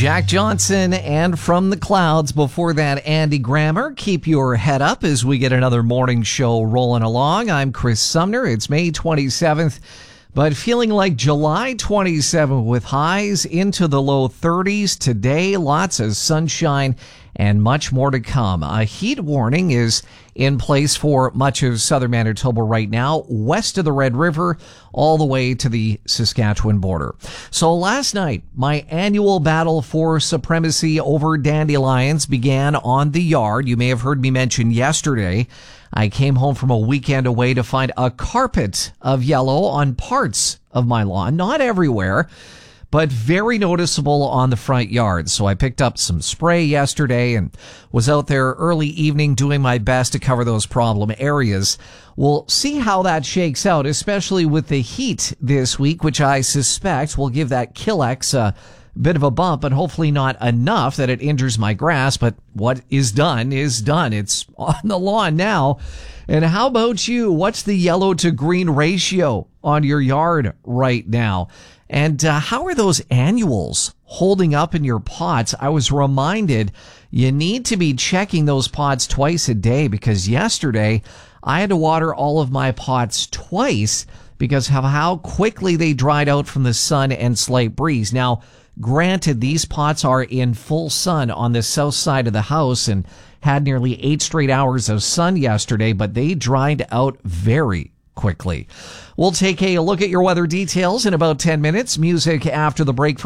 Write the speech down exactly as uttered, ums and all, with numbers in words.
Jack Johnson and From the Clouds. Before that, Andy Grammer. Keep your head up as we get another morning show rolling along. I'm Chris Sumner. It's May twenty-seventh, but feeling like July twenty-seventh with highs into the low thirties today. Lots of sunshine and much more to come. A heat warning is in place for much of southern Manitoba right now, west of the Red River, all the way to the Saskatchewan border. So last night, my annual battle for supremacy over dandelions began on the yard. You may have heard me mention yesterday, I came home from a weekend away to find a carpet of yellow on parts of my lawn, not everywhere, but very noticeable on the front yard. So I picked up some spray yesterday and was out there early evening doing my best to cover those problem areas. We'll see how that shakes out, especially with the heat this week, which I suspect will give that Killex a bit of a bump, but hopefully not enough that it injures my grass. But what is done is done. It's on the lawn now. And how about you? What's the yellow to green ratio on your yard right now? And uh, how are those annuals holding up in your pots? I was reminded you need to be checking those pots twice a day, because yesterday I had to water all of my pots twice because of how quickly they dried out from the sun and slight breeze. Now, granted, these pots are in full sun on the south side of the house and had nearly eight straight hours of sun yesterday, but they dried out very quickly. We'll take a look at your weather details in about ten minutes. Music after the break.